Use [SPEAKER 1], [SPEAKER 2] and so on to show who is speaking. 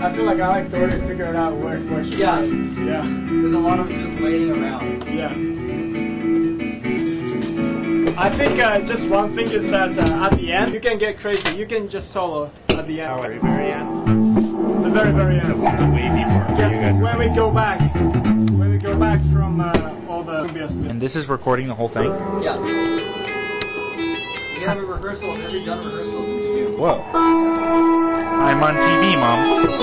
[SPEAKER 1] I feel like Alex already figured out where she is.
[SPEAKER 2] Yeah.
[SPEAKER 1] Yeah.
[SPEAKER 2] There's a lot of just waiting around.
[SPEAKER 1] Yeah. I think just one thing is that at the end, you can get crazy. You can just solo at the end.
[SPEAKER 3] Oh, at the very end?
[SPEAKER 1] The very, very end.
[SPEAKER 3] The wavy part.
[SPEAKER 1] Yes, where we go back. Where we go back from all the previous.
[SPEAKER 3] And this is recording the whole thing?
[SPEAKER 2] Yeah. We have a rehearsal. Every done rehearsals in June.
[SPEAKER 3] Whoa. I'm on TV, Mom.